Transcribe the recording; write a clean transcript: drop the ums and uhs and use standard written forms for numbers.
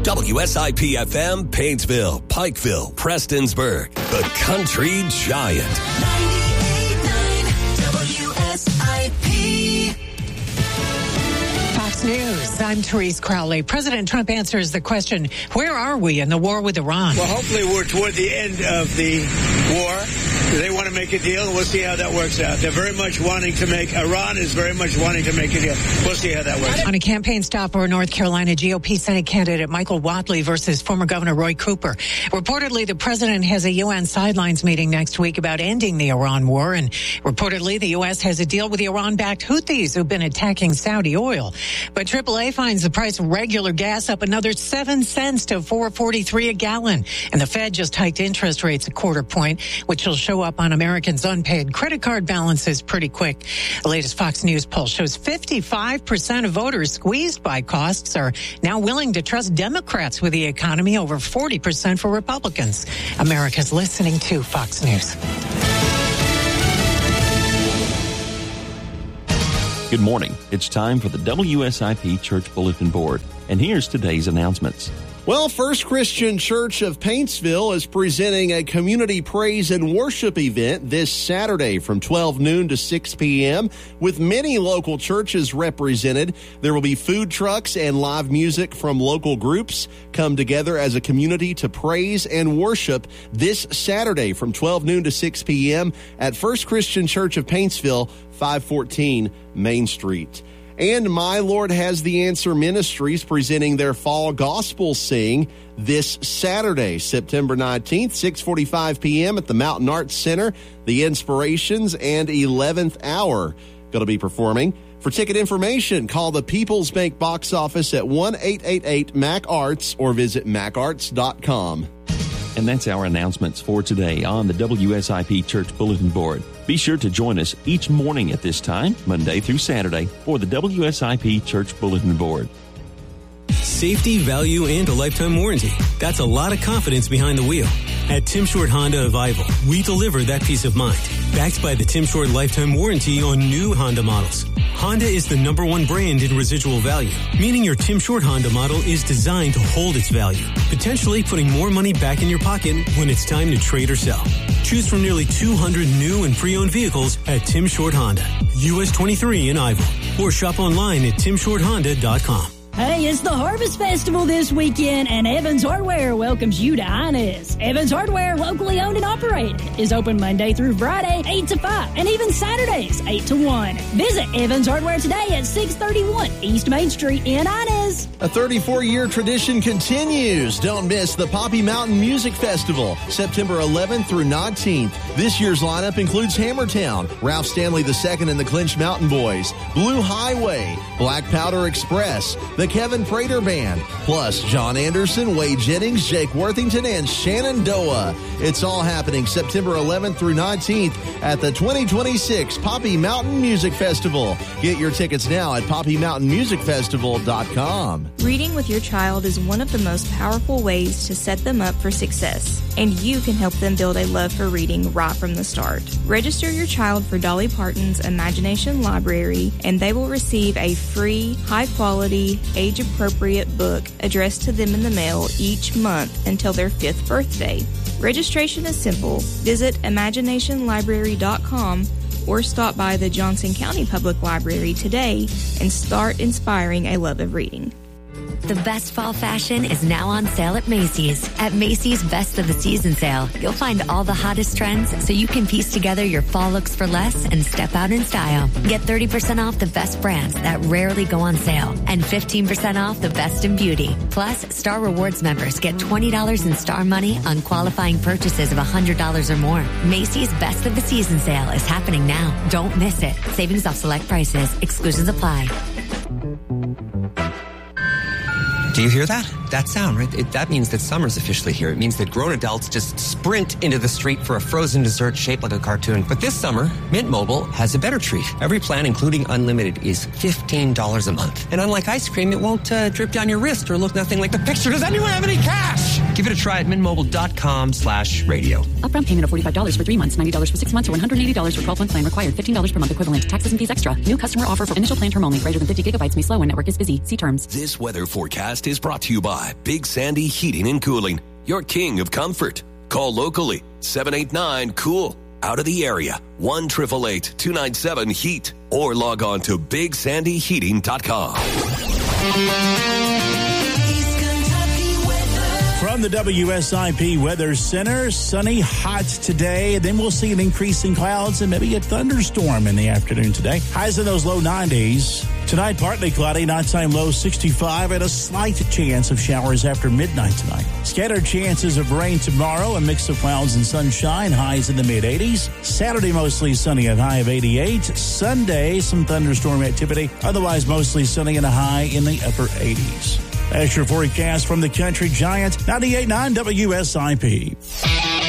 WSIP-FM, Paintsville, Pikeville, Prestonsburg, the Country Giant. 98.9 WSIP. Fox News, I'm Therese Crowley. President Trump answers the question, where are we in the war with Iran? Well, hopefully we're toward the end of the war. They want to make a deal, and we'll see how that works out. They're very much wanting to make, Iran is very much wanting to make a deal. We'll see how that works out. On a campaign stop for North Carolina GOP Senate candidate Michael Whatley versus former Governor Roy Cooper. Reportedly, the president has a UN sidelines meeting next week about ending the Iran war, and reportedly the U.S. has a deal with the Iran-backed Houthis who've been attacking Saudi oil. But AAA finds the price of regular gas up another 7 cents to $4.43 a gallon. And the Fed just hiked interest rates a quarter point, which will show up on Americans' unpaid credit card balances pretty quick. The latest Fox News poll shows 55% of voters squeezed by costs are now willing to trust Democrats with the economy, over 40% for Republicans. America's listening to Fox News. Good morning. It's time for the WSIP Church Bulletin Board. And here's today's announcements. Well, First Christian Church of Paintsville is presenting a community praise and worship event this Saturday from 12 noon to 6 p.m. with many local churches represented. There will be food trucks and live music from local groups come together as a community to praise and worship this Saturday from 12 noon to 6 p.m. at First Christian Church of Paintsville, 514 Main Street. And My Lord Has the Answer Ministries presenting their fall gospel sing this Saturday, September 19th, 6:45 p.m. at the Mountain Arts Center, the Inspirations and 11th Hour going to be performing. For ticket information, call the People's Bank box office at 1-888-MAC-ARTS or visit macarts.com. And that's our announcements for today on the WSIP Church Bulletin Board. Be sure to join us each morning at this time, Monday through Saturday, for the WSIP Church Bulletin Board. Safety, value, and a lifetime warranty. That's a lot of confidence behind the wheel. At Tim Short Honda of Ivel, we deliver that peace of mind. Backed by the Tim Short lifetime warranty on new Honda models. Honda is the #1 brand in residual value, meaning your Tim Short Honda model is designed to hold its value, potentially putting more money back in your pocket when it's time to trade or sell. Choose from nearly 200 new and pre-owned vehicles at Tim Short Honda, US 23 in Ivel, or shop online at timshorthonda.com. Hey, it's the Harvest Festival this weekend, and Evans Hardware welcomes you to Inez. Evans Hardware, locally owned and operated, is open Monday through Friday, 8 to 5, and even Saturdays, 8 to 1. Visit Evans Hardware today at 631 East Main Street in Inez. A 34-year tradition continues. Don't miss the Poppy Mountain Music Festival, September 11th through 19th. This year's lineup includes Hammertown, Ralph Stanley II and the Clinch Mountain Boys, Blue Highway, Black Powder Express, the Kevin Prater Band, plus John Anderson, Wade Jennings, Jake Worthington, and Shenandoah. It's all happening September 11th through 19th at the 2026 Poppy Mountain Music Festival. Get your tickets now at poppymountainmusicfestival.com. Reading with your child is one of the most powerful ways to set them up for success, and you can help them build a love for reading right from the start. Register your child for Dolly Parton's Imagination Library, and they will receive a free, high-quality, age-appropriate book addressed to them in the mail each month until their 5th birthday. Registration is simple. Visit imaginationlibrary.com or stop by the Johnson County Public Library today and start inspiring a love of reading. The best fall fashion is now on sale at Macy's. At Macy's Best of the Season sale, you'll find all the hottest trends so you can piece together your fall looks for less and step out in style. Get 30% off the best brands that rarely go on sale and 15% off the best in beauty. Plus, Star Rewards members get $20 in Star Money on qualifying purchases of $100 or more. Macy's Best of the Season sale is happening now. Don't miss it. Savings off select prices. Exclusions apply. Do you hear that? That sound, right? That means that summer's officially here. It means that grown adults just sprint into the street for a frozen dessert shaped like a cartoon. But this summer, Mint Mobile has a better treat. Every plan, including unlimited, is $15 a month. And unlike ice cream, it won't drip down your wrist or look nothing like the picture. Does anyone have any cash? Give it a try at mintmobile.com/radio. Upfront payment of $45 for 3 months, $90 for 6 months, or $180 for 12-month plan required. $15 per month equivalent. Taxes and fees extra. New customer offer for initial plan term only. Greater than 50 gigabytes may slow when network is busy. See terms. This weather forecast is brought to you by Big Sandy Heating and Cooling, your king of comfort. Call locally, 789-COOL. Out of the area, 1-888-297-HEAT. Or log on to BigSandyHeating.com. From the WSIP Weather Center, sunny, hot today. Then we'll see an increase in clouds and maybe a thunderstorm in the afternoon today. Highs in those low 90s. Tonight, partly cloudy, nighttime low 65, and a slight chance of showers after midnight tonight. Scattered chances of rain tomorrow, a mix of clouds and sunshine, highs in the mid-80s. Saturday, mostly sunny, a high of 88. Sunday, some thunderstorm activity, otherwise mostly sunny and a high in the upper 80s. That's your forecast from the Country Giant, 98.9 WSIP.